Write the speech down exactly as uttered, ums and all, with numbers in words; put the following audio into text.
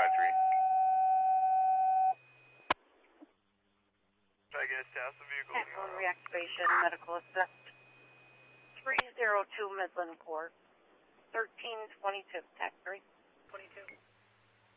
three. Try to get a status of vehicle. Phone reactivation, medical assist. three oh two Midland Court. thirteen twenty-two, tax three. twenty-two.